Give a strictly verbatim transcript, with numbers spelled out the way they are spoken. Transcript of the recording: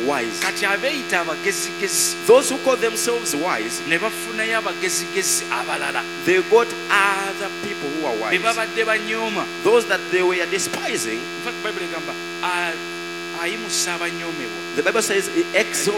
wise. kati abeeyita abagezigezi Those who call themselves wise, ne bafunayo abagezigezi abalala they got other people who are be wise. babadde banyooma. Those that they were despising, In fact, Bible egamba a- ayimusa abanyoomebwa. the Bible says, he exalts